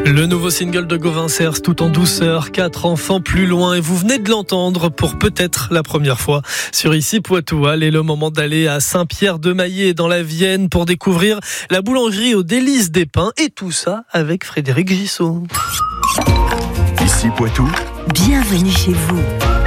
Le nouveau single de Gauvin Cers, Tout en douceur, 4 enfants plus loin, et vous venez de l'entendre pour peut-être la première fois sur Ici Poitou. Allez, le moment d'aller à Saint-Pierre-de-Maillé dans la Vienne pour découvrir la boulangerie aux délices des pains, et tout ça avec Frédéric Gissot. Ici Poitou. Bienvenue chez vous.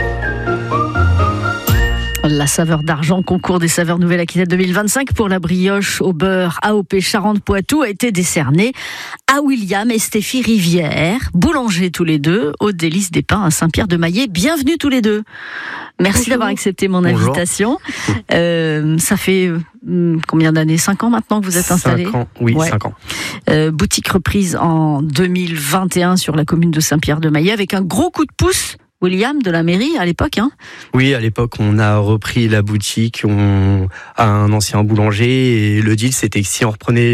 La saveur d'argent, concours des saveurs Nouvelle-Aquitaine 2025 pour la brioche au beurre AOP Charente-Poitou a été décerné à William et Stéphie Rivière, boulangers tous les deux, aux délices des pains à Saint-Pierre-de-Maillé. Bienvenue tous les deux. Merci Bonjour. d'avoir accepté mon invitation. Ça fait combien d'années? 5 ans maintenant que vous êtes installés? 5 ans, oui, Ouais. 5 ans. Boutique reprise en 2021 sur la commune de Saint-Pierre-de-Maillé avec un gros coup de pouce, William, de la mairie à l'époque, hein. Oui, à l'époque, on a repris la boutique à un ancien boulanger, et le deal, c'était que si on reprenait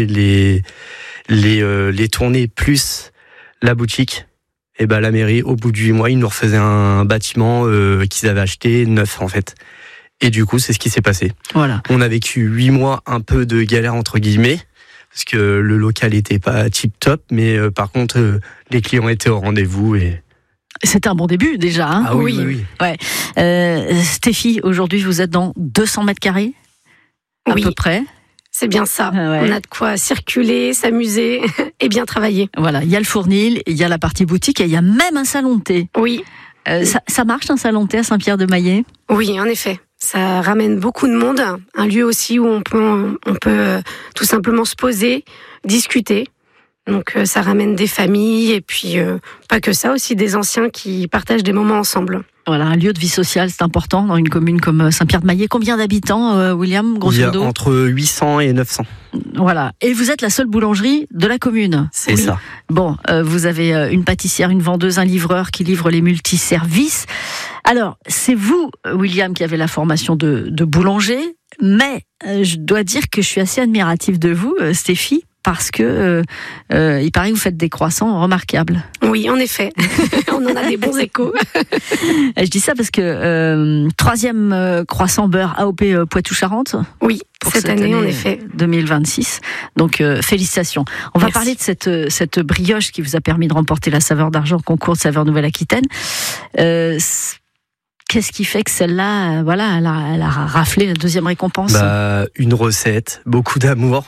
les tournées plus la boutique, et ben la mairie, au bout de 8 mois, ils nous refaisaient un bâtiment qu'ils avaient acheté neuf, en fait. Et du coup, c'est ce qui s'est passé. Voilà. On a vécu 8 mois un peu de galère, entre guillemets, parce que le local était pas tip-top, mais par contre, les clients étaient au rendez-vous et... C'était un bon début déjà, hein. Ah oui. Stéphie, aujourd'hui vous êtes dans 200 mètres carrés à Oui. peu près. C'est bien ça. Ah ouais. On a de quoi circuler, s'amuser et bien travailler. Voilà, il y a le fournil, il y a la partie boutique et il y a même un salon de thé. Oui, Ça marche un salon de thé à Saint-Pierre-de-Maillé? oui, en effet. Ça ramène beaucoup de monde. Un lieu aussi où on peut tout simplement se poser, discuter. Donc ça ramène des familles et puis pas que ça, aussi des anciens qui partagent des moments ensemble. Voilà, un lieu de vie sociale, c'est important dans une commune comme Saint-Pierre-de-Maillé. Combien d'habitants, William, grosso Il y a modo? entre 800 et 900. Voilà. Et vous êtes la seule boulangerie de la commune. C'est ça. Bon, vous avez une pâtissière, une vendeuse, un livreur qui livre les multiservices. Alors, c'est vous, William, qui avez la formation de boulanger, mais je dois dire que je suis assez admirative de vous, Stéphie, parce que il paraît que vous faites des croissants remarquables. Oui, en effet. On en a des bons échos. Je dis ça parce que 3e croissant beurre AOP Poitou-Charentes. Oui, Pour cette année, en effet. 2026. Donc, félicitations. On va Merci. parler de cette brioche qui vous a permis de remporter la saveur d'argent concours de saveur Nouvelle-Aquitaine. Qu'est-ce qui fait que celle-là, voilà, elle a raflé la 2e récompense? Une recette, beaucoup d'amour,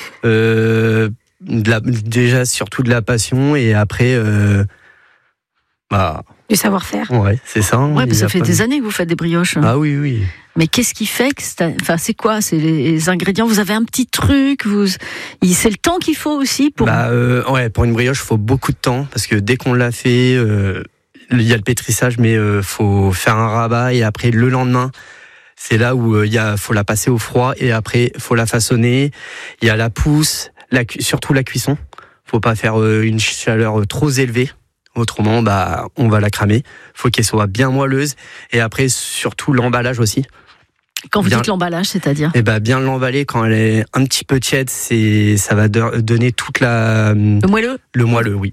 déjà surtout de la passion, et après, Du savoir-faire. ouais, c'est ça. Ouais, Il parce y que a ça fait pas- des années que vous faites des brioches. Ah oui. Mais qu'est-ce qui fait que c'est quoi? C'est les ingrédients. Vous avez un petit truc. C'est le temps qu'il faut aussi pour. Ouais, pour une brioche, il faut beaucoup de temps, parce que dès qu'on l'a fait, il y a le pétrissage, mais faut faire un rabat, et après le lendemain, c'est là où faut la passer au froid, et après faut la façonner. Il y a la pousse, surtout la cuisson. Faut pas faire une chaleur trop élevée, autrement on va la cramer. Faut qu'elle soit bien moelleuse, et après surtout l'emballage aussi. Quand vous bien- dites l'emballage, c'est-à-dire? Et bien l'emballer quand elle est un petit peu tiède, ça va donner toute Le moelleux. le moelleux, oui.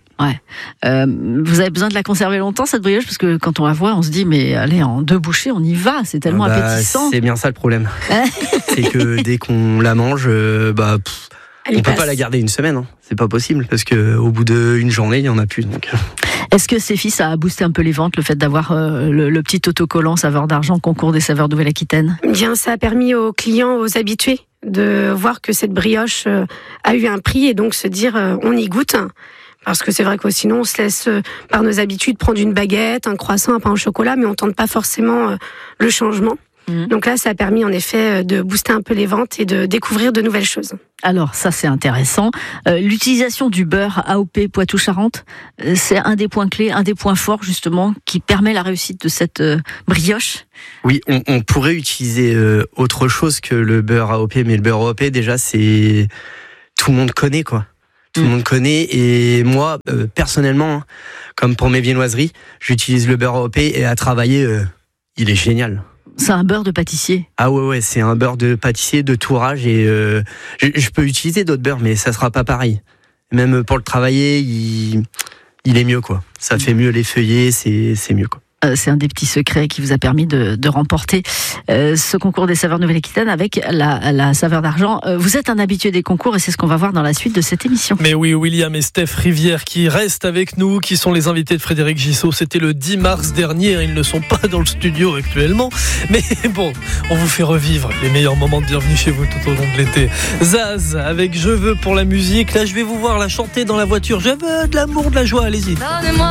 Vous avez besoin de la conserver longtemps, cette brioche, parce que quand on la voit, on se dit mais allez, en 2 bouchées, on y va. C'est tellement appétissant. C'est bien ça le problème. C'est que dès qu'on la mange, Elle y on peut passe. pas la garder une semaine. Hein. C'est pas possible, parce que au bout d'une journée, il y en a plus. Donc. Est-ce que Stéphie, ça a boosté un peu les ventes, le fait d'avoir le petit autocollant saveur d'argent concours des saveurs Nouvelle-Aquitaine? Bien, ça a permis aux clients, aux habitués, de voir que cette brioche a eu un prix et donc se dire on y goûte. Parce que c'est vrai que sinon on se laisse par nos habitudes prendre une baguette, un croissant, un pain au chocolat, mais on tente pas forcément le changement. Donc là, ça a permis en effet de booster un peu les ventes et de découvrir de nouvelles choses. Alors ça c'est intéressant. L'utilisation du beurre AOP Poitou-Charentes, c'est un des points clés, un des points forts justement qui permet la réussite de cette brioche. Oui, on pourrait utiliser autre chose que le beurre AOP, mais le beurre AOP déjà c'est tout le monde connaît quoi. Tout le monde connaît, et moi personnellement, hein, comme pour mes viennoiseries, j'utilise le beurre AOP, et à travailler, il est génial. C'est un beurre de pâtissier. Ah ouais, c'est un beurre de pâtissier de tourage, et je peux utiliser d'autres beurres, mais ça sera pas pareil. Même pour le travailler, il est mieux quoi. Ça fait mieux les feuillets, c'est mieux quoi. C'est un des petits secrets qui vous a permis de remporter ce concours des saveurs Nouvelle-Aquitaine avec la saveur d'argent. Vous êtes un habitué des concours et c'est ce qu'on va voir dans la suite de cette émission. Mais oui, William et Steph Rivière qui restent avec nous, qui sont les invités de Frédéric Gissot. C'était le 10 mars dernier. Ils ne sont pas dans le studio actuellement. Mais bon, on vous fait revivre les meilleurs moments de Bienvenue chez vous tout au long de l'été. Zaz avec Je veux pour la musique. Là, je vais vous voir la chanter dans la voiture. Je veux de l'amour, de la joie. Allez-y. Donnez-moi